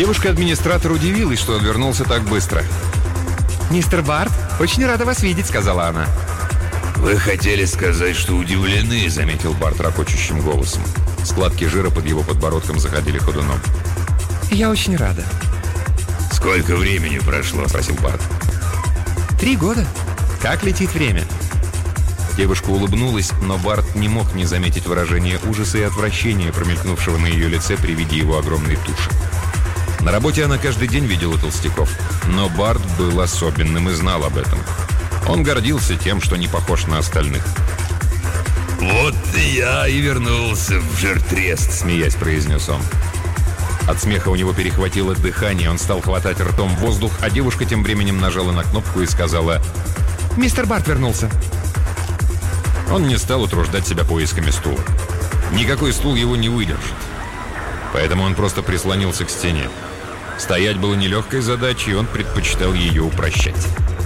Девушка-администратор удивилась, что он вернулся так быстро. «Мистер Барт, очень рада вас видеть», — сказала она. «Вы хотели сказать, что удивлены», — заметил Барт ракочущим голосом. Складки жира под его подбородком заходили ходуном. «Я очень рада». «Сколько времени прошло?» — спросил Барт. 3 года. Как летит время?» Девушка улыбнулась, но Барт не мог не заметить выражение ужаса и отвращения, промелькнувшего на ее лице при виде его огромной туши. На работе она каждый день видела толстяков, но Барт был особенным и знал об этом. Он гордился тем, что не похож на остальных. «Вот я и вернулся в Жиртрест», — смеясь произнес он. От смеха у него перехватило дыхание, он стал хватать ртом воздух, а девушка тем временем нажала на кнопку и сказала: «Мистер Барт вернулся». Он не стал утруждать себя поисками стула. Никакой стул его не выдержит. Поэтому он просто прислонился к стене. Стоять было нелегкой задачей, и он предпочитал ее упрощать.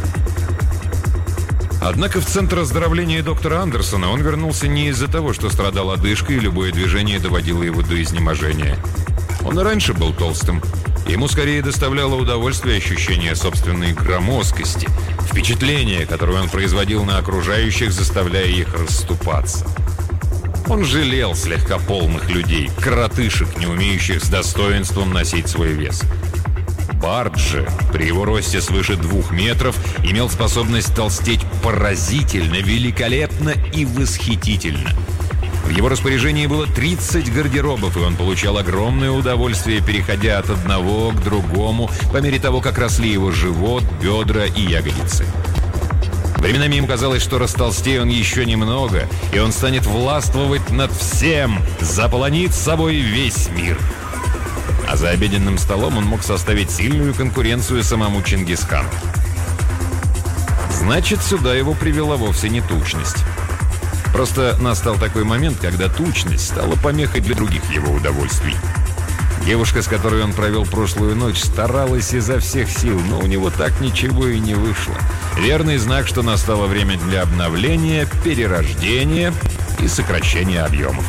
Однако в центр оздоровления доктора Андерсона он вернулся не из-за того, что страдал одышкой, и любое движение доводило его до изнеможения. Он и раньше был толстым. Ему скорее доставляло удовольствие ощущение собственной громоздкости, впечатление, которое он производил на окружающих, заставляя их расступаться. Он жалел слегка полных людей, коротышек, не умеющих с достоинством носить свой вес. Барт же, при его росте свыше 2 метров, имел способность толстеть поразительно, великолепно и восхитительно. В его распоряжении было 30 гардеробов, и он получал огромное удовольствие, переходя от одного к другому, по мере того, как росли его живот, бедра и ягодицы. Временами им казалось, что растолстеет он еще немного, и он станет властвовать над всем, заполонит собой весь мир. А за обеденным столом он мог составить сильную конкуренцию самому Чингисхану. Значит, сюда его привела вовсе не тучность. Просто настал такой момент, когда тучность стала помехой для других его удовольствий. Девушка, с которой он провел прошлую ночь, старалась изо всех сил, но у него так ничего и не вышло. Верный знак, что настало время для обновления, перерождения и сокращения объемов.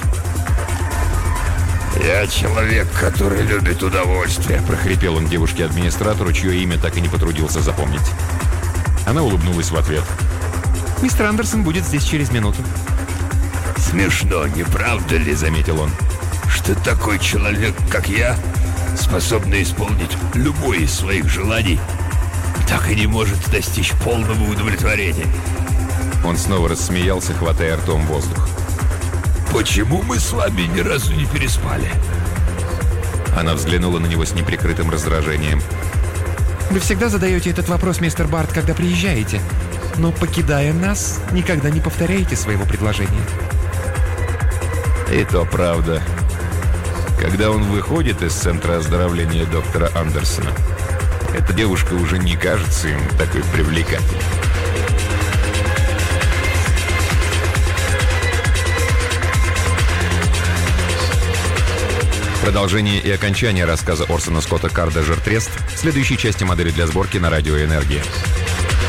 «Я человек, который любит удовольствие», — прохрипел он девушке-администратору, чье имя так и не потрудился запомнить. Она улыбнулась в ответ. «Мистер Андерсон будет здесь через минуту». «Смешно, не правда ли?» — заметил он. «Что такой человек, как я, способный исполнить любое из своих желаний, так и не может достичь полного удовлетворения». Он снова рассмеялся, хватая ртом воздух. «Почему мы с вами ни разу не переспали?» Она взглянула на него с неприкрытым раздражением. «Вы всегда задаете этот вопрос, мистер Барт, когда приезжаете, но, покидая нас, никогда не повторяете своего предложения». И то правда. Когда он выходит из центра оздоровления доктора Андерсона, эта девушка уже не кажется ему такой привлекательной. Продолжение и окончание рассказа Орсона Скотта Карда «Жиртрест» в следующей части «Модели для сборки» на радио «Энергия».